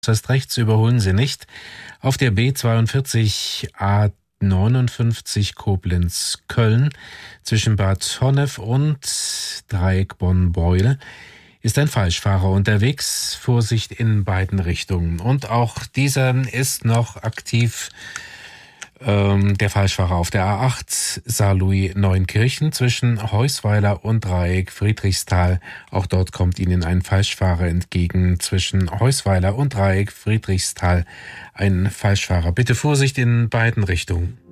Das heißt, rechts überholen Sie nicht. Auf der B42 A59 Koblenz-Köln zwischen Bad Honnef und Dreieck Bonn-Beuel ist ein Falschfahrer unterwegs. Vorsicht in beiden Richtungen. Und auch dieser ist noch aktiv. Der Falschfahrer auf der A8 Saarlouis-Neunkirchen zwischen Heusweiler und Dreieck Friedrichsthal. Auch dort kommt Ihnen ein Falschfahrer entgegen. Zwischen Heusweiler und Dreieck Friedrichsthal ein Falschfahrer. Bitte Vorsicht in beiden Richtungen.